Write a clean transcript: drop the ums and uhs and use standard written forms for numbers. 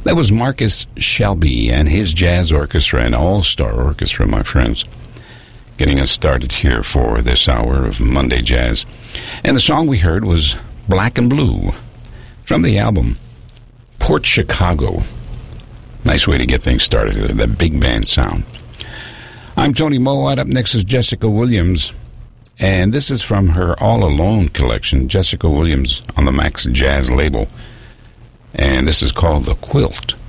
That was Marcus Shelby and his jazz orchestra, an all-star orchestra, my friends, getting us started here for this hour of Monday Jazz. And the song we heard was Black and Blue from the album Port Chicago. Nice way to get things started, that big band sound. I'm Tony Mowat. Up next is Jessica Williams, and this is from her All Alone collection, Jessica Williams on the Max Jazz label. And this is called The Quilt.